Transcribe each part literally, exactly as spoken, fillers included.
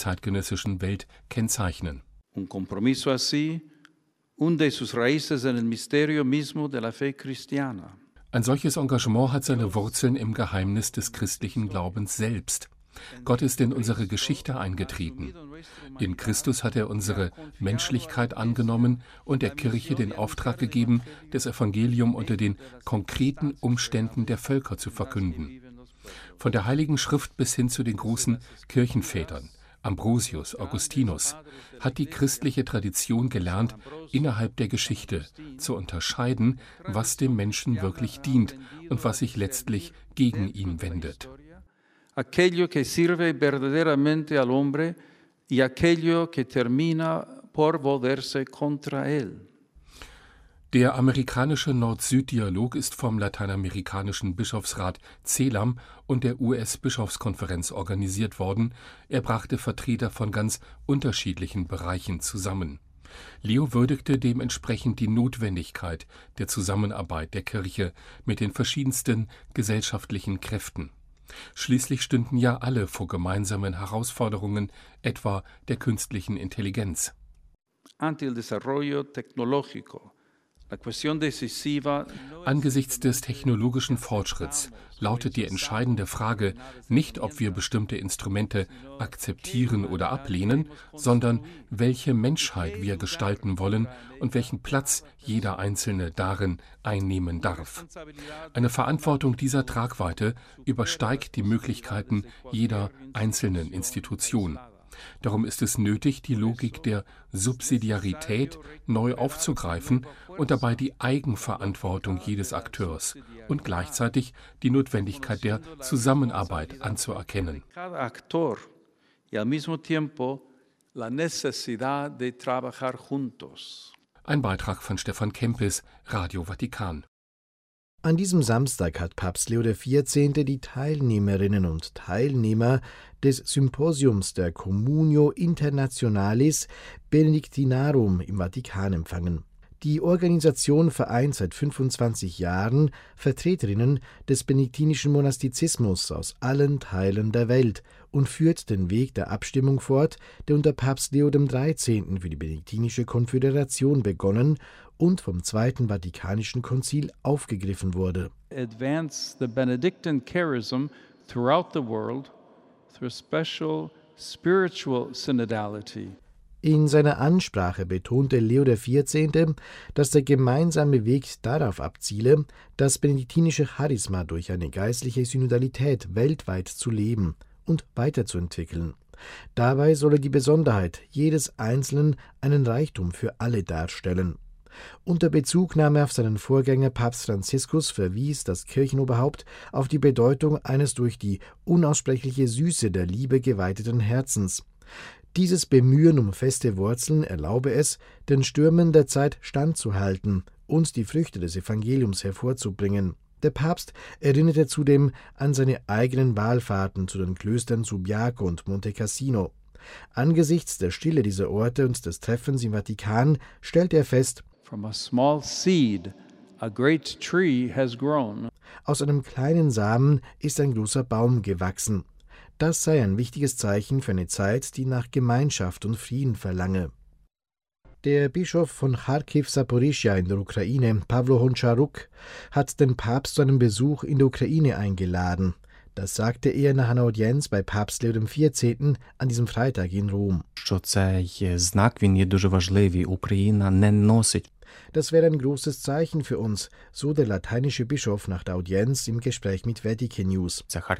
zeitgenössischen Welt kennzeichnen. Un compromiso así hunde sus raíces en el misterio mismo de la fe cristiana. Ein solches Engagement hat seine Wurzeln im Geheimnis des christlichen Glaubens selbst. Gott ist in unsere Geschichte eingetreten. In Christus hat er unsere Menschlichkeit angenommen und der Kirche den Auftrag gegeben, das Evangelium unter den konkreten Umständen der Völker zu verkünden. Von der Heiligen Schrift bis hin zu den großen Kirchenvätern, Ambrosius, Augustinus, hat die christliche Tradition gelernt, innerhalb der Geschichte zu unterscheiden, was dem Menschen wirklich dient und was sich letztlich gegen ihn wendet. Aquello que sirve verdaderamente al hombre y aquello que termina por volverse contra él. Der amerikanische Nord-Süd-Dialog ist vom lateinamerikanischen Bischofsrat CELAM und der U S-Bischofskonferenz organisiert worden. Er brachte Vertreter von ganz unterschiedlichen Bereichen zusammen. Leo würdigte dementsprechend die Notwendigkeit der Zusammenarbeit der Kirche mit den verschiedensten gesellschaftlichen Kräften. Schließlich stünden ja alle vor gemeinsamen Herausforderungen, etwa der künstlichen Intelligenz. Ante el desarrollo tecnológico. Angesichts des technologischen Fortschritts lautet die entscheidende Frage nicht, ob wir bestimmte Instrumente akzeptieren oder ablehnen, sondern welche Menschheit wir gestalten wollen und welchen Platz jeder Einzelne darin einnehmen darf. Eine Verantwortung dieser Tragweite übersteigt die Möglichkeiten jeder einzelnen Institution. Darum ist es nötig, die Logik der Subsidiarität neu aufzugreifen und dabei die Eigenverantwortung jedes Akteurs und gleichzeitig die Notwendigkeit der Zusammenarbeit anzuerkennen. Ein Beitrag von Stefan Kempis, Radio Vatikan. An diesem Samstag hat Papst Leo der vierzehnte. Die Teilnehmerinnen und Teilnehmer des Symposiums der Communio Internationalis Benedictinarum im Vatikan empfangen. Die Organisation vereint seit fünfundzwanzig Jahren Vertreterinnen des benediktinischen Monastizismus aus allen Teilen der Welt und führt den Weg der Abstimmung fort, der unter Papst Leo dem dreizehnten. Für die Benediktinische Konföderation begonnen und vom Zweiten Vatikanischen Konzil aufgegriffen wurde. Advance the Benedictine charism throughout the world through special spiritual synodality. In seiner Ansprache betonte Leo der vierzehnte., dass der gemeinsame Weg darauf abziele, das benediktinische Charisma durch eine geistliche Synodalität weltweit zu leben und weiterzuentwickeln. Dabei solle die Besonderheit jedes Einzelnen einen Reichtum für alle darstellen. Unter Bezugnahme auf seinen Vorgänger Papst Franziskus verwies das Kirchenoberhaupt auf die Bedeutung eines durch die unaussprechliche Süße der Liebe geweiteten Herzens. Dieses Bemühen um feste Wurzeln erlaube es, den Stürmen der Zeit standzuhalten und die Früchte des Evangeliums hervorzubringen. Der Papst erinnerte zudem an seine eigenen Wallfahrten zu den Klöstern Subiaco und Monte Cassino. Angesichts der Stille dieser Orte und des Treffens im Vatikan stellte er fest: From a small seed, a great tree has grown. Aus einem kleinen Samen ist ein großer Baum gewachsen. Das sei ein wichtiges Zeichen für eine Zeit, die nach Gemeinschaft und Frieden verlange. Der Bischof von Charkiw-Saporischschja in der Ukraine, Pawlo Honcharuk, hat den Papst zu einem Besuch in der Ukraine eingeladen. Das sagte er nach einer Audienz bei Papst Leo dem vierzehnten. An diesem Freitag in Rom. Das wäre ein großes Zeichen für uns, so der lateinische Bischof nach der Audienz im Gespräch mit Vatican News.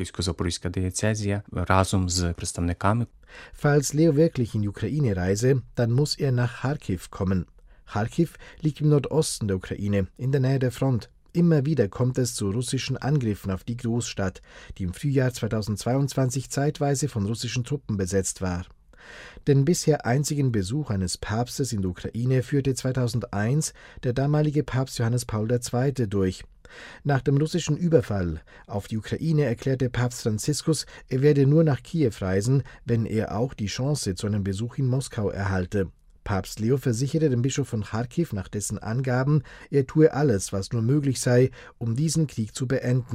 Falls Leo wirklich in die Ukraine reise, dann muss er nach Charkiw kommen. Charkiw liegt im Nordosten der Ukraine, in der Nähe der Front. Immer wieder kommt es zu russischen Angriffen auf die Großstadt, die im Frühjahr zweitausendzweiundzwanzig zeitweise von russischen Truppen besetzt war. Den bisher einzigen Besuch eines Papstes in der Ukraine führte zweitausendeins der damalige Papst Johannes Paul der Zweite. durch. Nach dem russischen Überfall auf die Ukraine erklärte Papst Franziskus, er werde nur nach Kiew reisen, wenn er auch die Chance zu einem Besuch in Moskau erhalte. Papst Leo versicherte dem Bischof von Charkiw nach dessen Angaben, er tue alles, was nur möglich sei, um diesen Krieg zu beenden.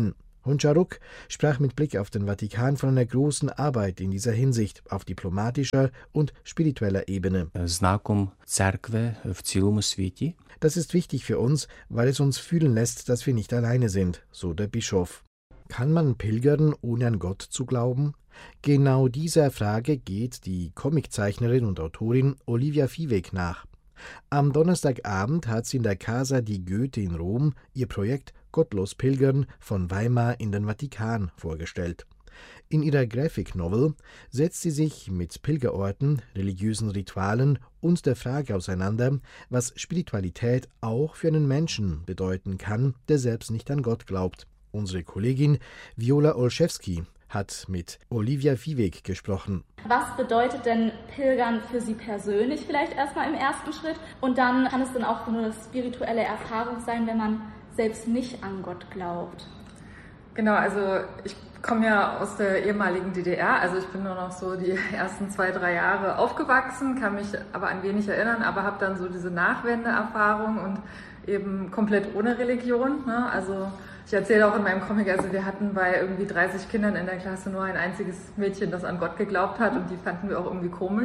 Honcharuk sprach mit Blick auf den Vatikan von einer großen Arbeit in dieser Hinsicht auf diplomatischer und spiritueller Ebene. Знаком церкви в цілому світі. Das ist wichtig für uns, weil es uns fühlen lässt, dass wir nicht alleine sind, so der Bischof. Kann man pilgern, ohne an Gott zu glauben? Genau dieser Frage geht die Comiczeichnerin und Autorin Olivia Viehweg nach. Am Donnerstagabend hat sie in der Casa di Goethe in Rom ihr Projekt Gottlos Pilgern von Weimar in den Vatikan vorgestellt. In ihrer Graphic Novel setzt sie sich mit Pilgerorten, religiösen Ritualen und der Frage auseinander, was Spiritualität auch für einen Menschen bedeuten kann, der selbst nicht an Gott glaubt. Unsere Kollegin Viola Olszewski hat mit Olivia Viehweg gesprochen. Was bedeutet denn Pilgern für Sie persönlich vielleicht erstmal im ersten Schritt? Und dann kann es dann auch nur eine spirituelle Erfahrung sein, wenn man selbst nicht an Gott glaubt. Genau, also ich komme ja aus der ehemaligen D D R, also ich bin nur noch so die ersten zwei, drei Jahre aufgewachsen, kann mich aber an wenig erinnern, aber habe dann so diese Nachwendeerfahrung und eben komplett ohne Religion, ne? Also ich erzähle auch in meinem Comic, also wir hatten bei irgendwie dreißig Kindern in der Klasse nur ein einziges Mädchen, das an Gott geglaubt hat und die fanden wir auch irgendwie komisch.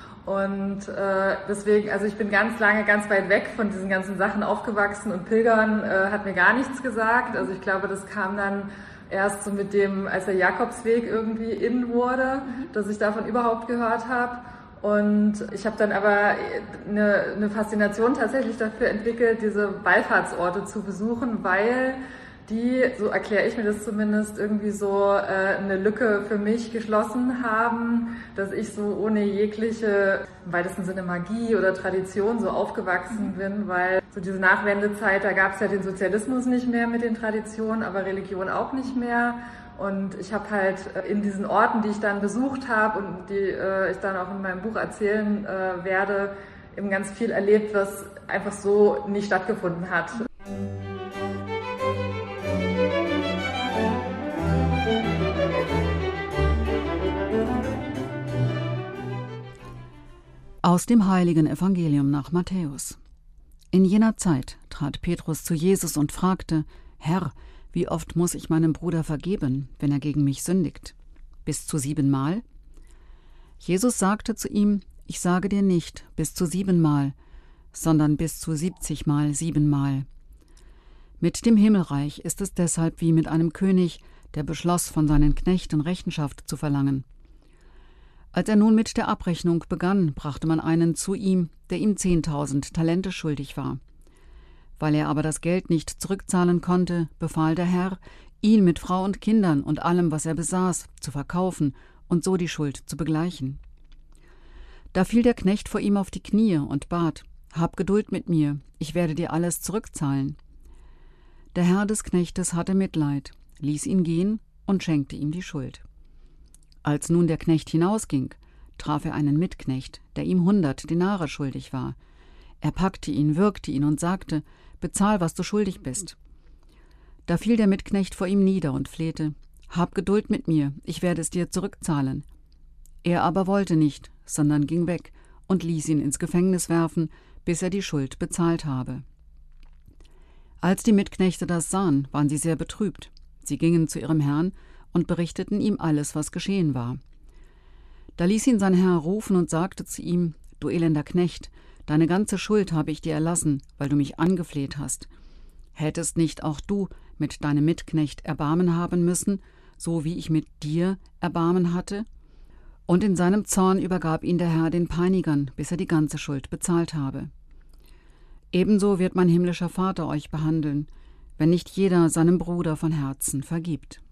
Und äh, deswegen, also ich bin ganz lange ganz weit weg von diesen ganzen Sachen aufgewachsen und Pilgern äh, hat mir gar nichts gesagt. Also ich glaube, das kam dann erst so mit dem, als der Jakobsweg irgendwie in wurde, dass ich davon überhaupt gehört habe. Und ich habe dann aber eine, eine Faszination tatsächlich dafür entwickelt, diese Wallfahrtsorte zu besuchen, weil die, so erkläre ich mir das zumindest, irgendwie so äh, eine Lücke für mich geschlossen haben, dass ich so ohne jegliche, im weitesten Sinne Magie oder Tradition so aufgewachsen bin, weil so diese Nachwendezeit, da gab es ja den Sozialismus nicht mehr mit den Traditionen, aber Religion auch nicht mehr. Und ich habe halt in diesen Orten, die ich dann besucht habe und die äh, ich dann auch in meinem Buch erzählen äh, werde, eben ganz viel erlebt, was einfach so nicht stattgefunden hat. Aus dem heiligen Evangelium nach Matthäus. In jener Zeit trat Petrus zu Jesus und fragte: Herr, wie oft muss ich meinem Bruder vergeben, wenn er gegen mich sündigt? Bis zu siebenmal? Jesus sagte zu ihm: Ich sage dir nicht bis zu siebenmal, sondern bis zu siebzigmal siebenmal. Mit dem Himmelreich ist es deshalb wie mit einem König, der beschloss, von seinen Knechten Rechenschaft zu verlangen. Als er nun mit der Abrechnung begann, brachte man einen zu ihm, der ihm zehntausend Talente schuldig war. Weil er aber das Geld nicht zurückzahlen konnte, befahl der Herr, ihn mit Frau und Kindern und allem, was er besaß, zu verkaufen und so die Schuld zu begleichen. Da fiel der Knecht vor ihm auf die Knie und bat: Hab Geduld mit mir, ich werde dir alles zurückzahlen. Der Herr des Knechtes hatte Mitleid, ließ ihn gehen und schenkte ihm die Schuld. Als nun der Knecht hinausging, traf er einen Mitknecht, der ihm hundert Denare schuldig war. Er packte ihn, würgte ihn und sagte: Bezahl, was du schuldig bist. Da fiel der Mitknecht vor ihm nieder und flehte: Hab Geduld mit mir, ich werde es dir zurückzahlen. Er aber wollte nicht, sondern ging weg und ließ ihn ins Gefängnis werfen, bis er die Schuld bezahlt habe. Als die Mitknechte das sahen, waren sie sehr betrübt. Sie gingen zu ihrem Herrn und berichteten ihm alles, was geschehen war. Da ließ ihn sein Herr rufen und sagte zu ihm: Du elender Knecht, deine ganze Schuld habe ich dir erlassen, weil du mich angefleht hast. Hättest nicht auch du mit deinem Mitknecht Erbarmen haben müssen, so wie ich mit dir Erbarmen hatte? Und in seinem Zorn übergab ihn der Herr den Peinigern, bis er die ganze Schuld bezahlt habe. Ebenso wird mein himmlischer Vater euch behandeln, wenn nicht jeder seinem Bruder von Herzen vergibt.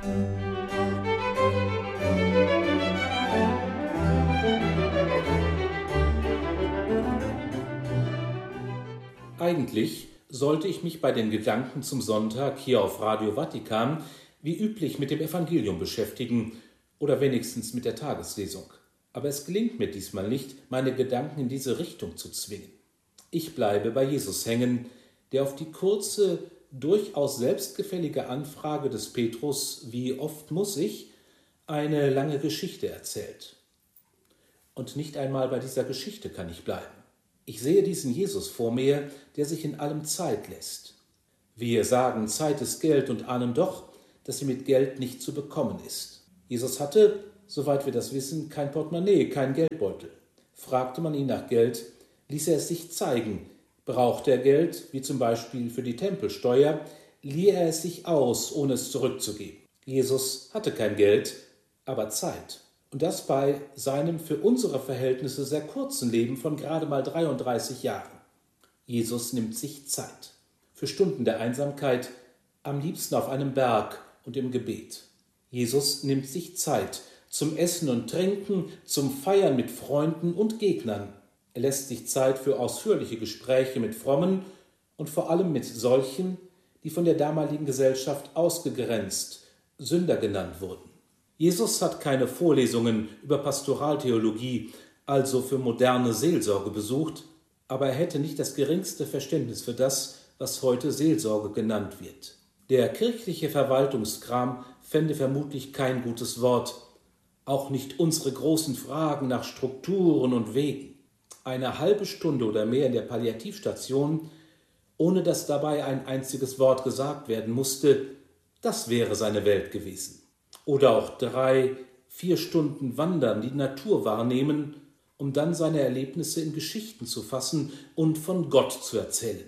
Eigentlich sollte ich mich bei den Gedanken zum Sonntag hier auf Radio Vatikan wie üblich mit dem Evangelium beschäftigen oder wenigstens mit der Tageslesung. Aber es gelingt mir diesmal nicht, meine Gedanken in diese Richtung zu zwingen. Ich bleibe bei Jesus hängen, der auf die kurze, durchaus selbstgefällige Anfrage des Petrus, wie oft muss ich, eine lange Geschichte erzählt. Und nicht einmal bei dieser Geschichte kann ich bleiben. Ich sehe diesen Jesus vor mir, der sich in allem Zeit lässt. Wir sagen, Zeit ist Geld und ahnen doch, dass sie mit Geld nicht zu bekommen ist. Jesus hatte, soweit wir das wissen, kein Portemonnaie, keinen Geldbeutel. Fragte man ihn nach Geld, ließ er es sich zeigen. Brauchte er Geld, wie zum Beispiel für die Tempelsteuer, lieh er es sich aus, ohne es zurückzugeben. Jesus hatte kein Geld, aber Zeit. Und das bei seinem für unsere Verhältnisse sehr kurzen Leben von gerade mal dreiunddreißig Jahren. Jesus nimmt sich Zeit. Für Stunden der Einsamkeit, am liebsten auf einem Berg und im Gebet. Jesus nimmt sich Zeit zum Essen und Trinken, zum Feiern mit Freunden und Gegnern. Er lässt sich Zeit für ausführliche Gespräche mit Frommen und vor allem mit solchen, die von der damaligen Gesellschaft ausgegrenzt, Sünder genannt wurden. Jesus hat keine Vorlesungen über Pastoraltheologie, also für moderne Seelsorge besucht, aber er hätte nicht das geringste Verständnis für das, was heute Seelsorge genannt wird. Der kirchliche Verwaltungskram fände vermutlich kein gutes Wort, auch nicht unsere großen Fragen nach Strukturen und Wegen. Eine halbe Stunde oder mehr in der Palliativstation, ohne dass dabei ein einziges Wort gesagt werden musste, das wäre seine Welt gewesen. Oder auch drei, vier Stunden wandern, die Natur wahrnehmen, um dann seine Erlebnisse in Geschichten zu fassen und von Gott zu erzählen.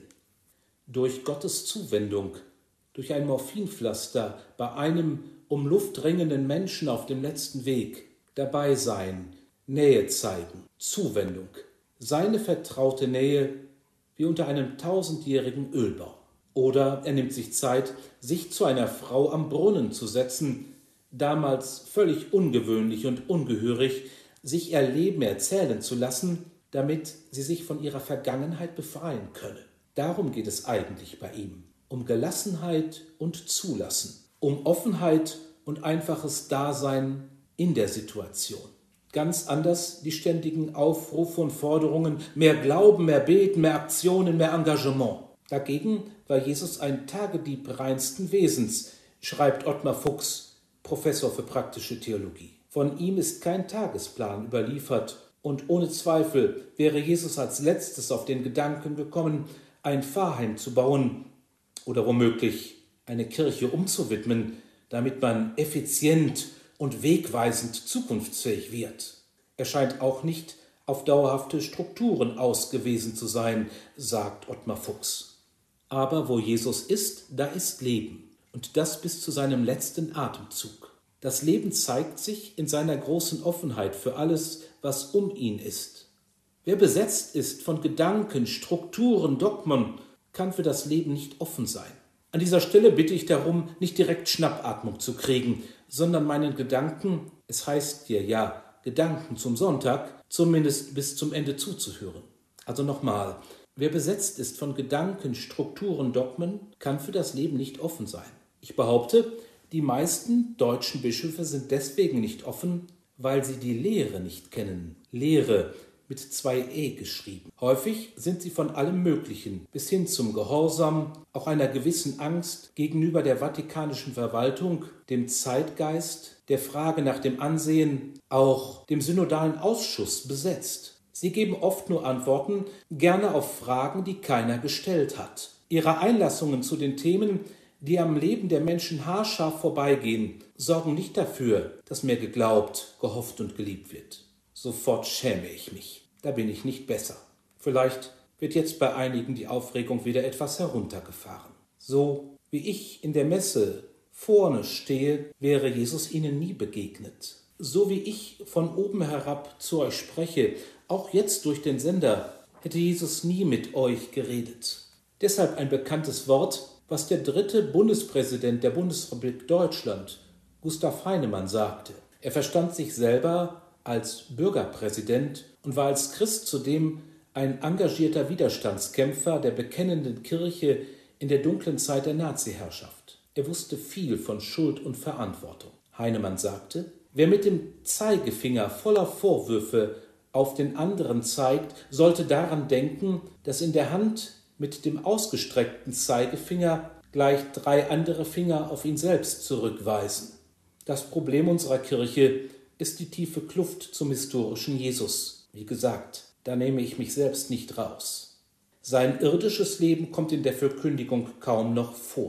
Durch Gottes Zuwendung, durch ein Morphinpflaster bei einem um Luft ringenden Menschen auf dem letzten Weg, dabei sein, Nähe zeigen, Zuwendung, seine vertraute Nähe wie unter einem tausendjährigen Ölbau. Oder er nimmt sich Zeit, sich zu einer Frau am Brunnen zu setzen, damals völlig ungewöhnlich und ungehörig, sich ihr Leben erzählen zu lassen, damit sie sich von ihrer Vergangenheit befreien könne. Darum geht es eigentlich bei ihm, um Gelassenheit und Zulassen, um Offenheit und einfaches Dasein in der Situation. Ganz anders die ständigen Aufrufe und Forderungen, mehr Glauben, mehr Beten, mehr Aktionen, mehr Engagement. Dagegen war Jesus ein Tagedieb reinsten Wesens, schreibt Ottmar Fuchs, Professor für praktische Theologie. Von ihm ist kein Tagesplan überliefert und ohne Zweifel wäre Jesus als letztes auf den Gedanken gekommen, ein Pfarrheim zu bauen oder womöglich eine Kirche umzuwidmen, damit man effizient und wegweisend zukunftsfähig wird. Er scheint auch nicht auf dauerhafte Strukturen ausgewiesen zu sein, sagt Ottmar Fuchs. Aber wo Jesus ist, da ist Leben, und das bis zu seinem letzten Atemzug. Das Leben zeigt sich in seiner großen Offenheit für alles, was um ihn ist. Wer besetzt ist von Gedanken, Strukturen, Dogmen, kann für das Leben nicht offen sein. An dieser Stelle bitte ich darum, nicht direkt Schnappatmung zu kriegen, sondern meinen Gedanken, es heißt hier ja Gedanken zum Sonntag, zumindest bis zum Ende zuzuhören. Also nochmal, wer besetzt ist von Gedanken, Strukturen, Dogmen, kann für das Leben nicht offen sein. Ich behaupte, die meisten deutschen Bischöfe sind deswegen nicht offen, weil sie die Lehre nicht kennen. Lehre mit zwei E geschrieben. Häufig sind sie von allem Möglichen bis hin zum Gehorsam, auch einer gewissen Angst gegenüber der vatikanischen Verwaltung, dem Zeitgeist, der Frage nach dem Ansehen, auch dem synodalen Ausschuss besetzt. Sie geben oft nur Antworten, gerne auf Fragen, die keiner gestellt hat. Ihre Einlassungen zu den Themen, die am Leben der Menschen haarscharf vorbeigehen, sorgen nicht dafür, dass mehr geglaubt, gehofft und geliebt wird. Sofort schäme ich mich. Da bin ich nicht besser. Vielleicht wird jetzt bei einigen die Aufregung wieder etwas heruntergefahren. So wie ich in der Messe vorne stehe, wäre Jesus ihnen nie begegnet. So wie ich von oben herab zu euch spreche, auch jetzt durch den Sender, hätte Jesus nie mit euch geredet. Deshalb ein bekanntes Wort, was der dritte Bundespräsident der Bundesrepublik Deutschland, Gustav Heinemann, sagte. Er verstand sich selber als Bürgerpräsident und war als Christ zudem ein engagierter Widerstandskämpfer der bekennenden Kirche in der dunklen Zeit der Nazi-Herrschaft. Er wusste viel von Schuld und Verantwortung. Heinemann sagte, wer mit dem Zeigefinger voller Vorwürfe auf den anderen zeigt, sollte daran denken, dass in der Hand mit dem ausgestreckten Zeigefinger gleich drei andere Finger auf ihn selbst zurückweisen. Das Problem unserer Kirche ist die tiefe Kluft zum historischen Jesus. Wie gesagt, da nehme ich mich selbst nicht raus. Sein irdisches Leben kommt in der Verkündigung kaum noch vor.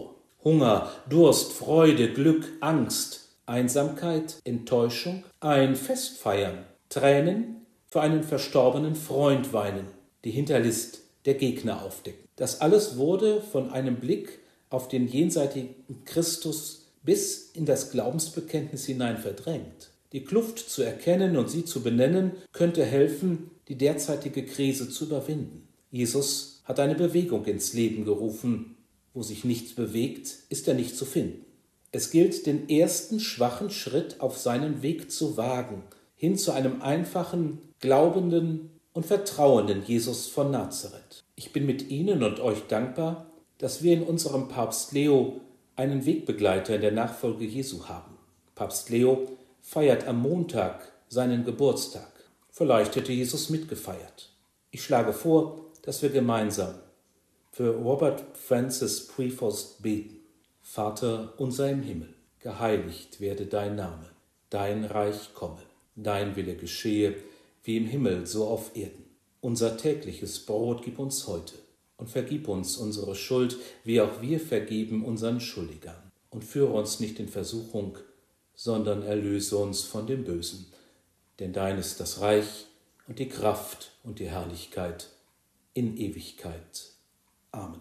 Hunger, Durst, Freude, Glück, Angst, Einsamkeit, Enttäuschung, ein Fest feiern, Tränen, für einen verstorbenen Freund weinen, die Hinterlist der Gegner aufdecken. Das alles wurde von einem Blick auf den jenseitigen Christus bis in das Glaubensbekenntnis hinein verdrängt. Die Kluft zu erkennen und sie zu benennen, könnte helfen, die derzeitige Krise zu überwinden. Jesus hat eine Bewegung ins Leben gerufen. Wo sich nichts bewegt, ist er nicht zu finden. Es gilt, den ersten schwachen Schritt auf seinen Weg zu wagen, hin zu einem einfachen, glaubenden und vertrauenden Jesus von Nazareth. Ich bin mit Ihnen und euch dankbar, dass wir in unserem Papst Leo einen Wegbegleiter in der Nachfolge Jesu haben. Papst Leo feiert am Montag seinen Geburtstag. Vielleicht hätte Jesus mitgefeiert. Ich schlage vor, dass wir gemeinsam für Robert Francis Prevost beten. Vater unser im Himmel, geheiligt werde dein Name, dein Reich komme, dein Wille geschehe, wie im Himmel, so auf Erden. Unser tägliches Brot gib uns heute und vergib uns unsere Schuld, wie auch wir vergeben unseren Schuldigern. Und führe uns nicht in Versuchung, sondern erlöse uns von dem Bösen. Denn dein ist das Reich und die Kraft und die Herrlichkeit in Ewigkeit. Amen.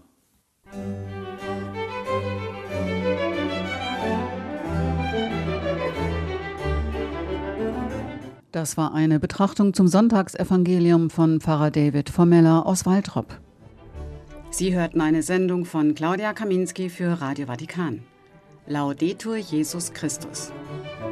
Das war eine Betrachtung zum Sonntagsevangelium von Pfarrer David Formeller aus Waltrop. Sie hörten eine Sendung von Claudia Kaminski für Radio Vatikan. Laudetur Jesus Christus.